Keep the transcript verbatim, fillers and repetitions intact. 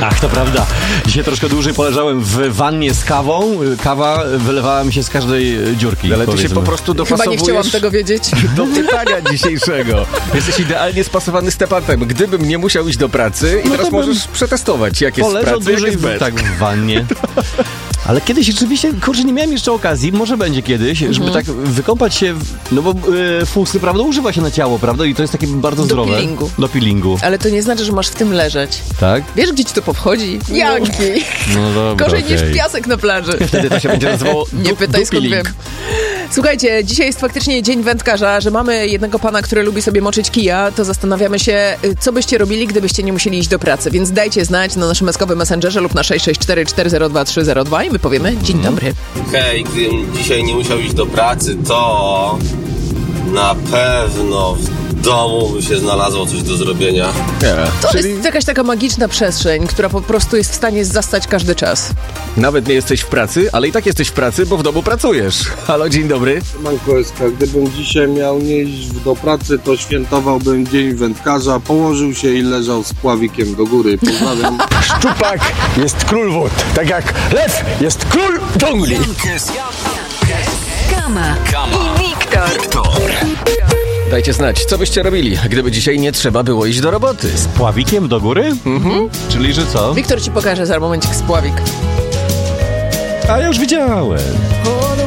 Ach, to prawda. Dzisiaj troszkę dłużej poleżałem w wannie z kawą. Kawa wylewała mi się z każdej dziurki. Ale ty się po prostu dopasowujesz... Chyba nie chciałam tego wiedzieć. Do pytania dzisiejszego. Jesteś idealnie spasowany stepatem. Gdybym nie musiał iść do pracy i No teraz to bym możesz przetestować, jak jest w Poleżał pracy, jak dłużej jest w, bez. tak w wannie. Ale kiedyś rzeczywiście, kurczę, nie miałem jeszcze okazji, może będzie kiedyś, żeby Mhm. tak wykąpać się, w, no bo y, fusy, prawda, używa się na ciało, prawda, i to jest takie bardzo Do zdrowe. peelingu. Do peelingu. Ale to nie znaczy, że masz w tym leżeć. Tak? Wiesz, gdzie ci to powchodzi? Janki. No dobra, Gorzej okej. niż piasek na plaży. Wtedy to się będzie nazywało Nie du- pytaj, skąd dupiling. wiem. Słuchajcie, dzisiaj jest faktycznie dzień wędkarza, że mamy jednego pana, który lubi sobie moczyć kija, to zastanawiamy się, y, co byście robili, gdybyście nie musieli iść do pracy. Więc dajcie znać na naszym maskowym messengerze lub na sześć sześć cztery cztery zero dwa trzy zero dwa i my powiemy dzień dobry. Hej, gdybym dzisiaj nie musiał iść do pracy, to na pewno w domu by się znalazło coś do zrobienia. Nie, To czyli jest jakaś taka magiczna przestrzeń, która po prostu jest w stanie zastać każdy czas. nawet nie jesteś w pracy, ale i tak jesteś w pracy, bo w domu pracujesz. Halo, dzień dobry. Manko S K, gdybym dzisiaj miał nie iść do pracy, to świętowałbym dzień wędkarza, położył się i leżał z pławikiem do góry. Pozdrawiam. Szczupak jest król wód, tak jak lew jest król dżungli. Kama i Wiktor. Dajcie znać, co byście robili, gdyby dzisiaj nie trzeba było iść do roboty. Z pławikiem do góry? Mhm. Czyli, że co? Wiktor ci pokaże za momencik spławik. A ja już widziałem.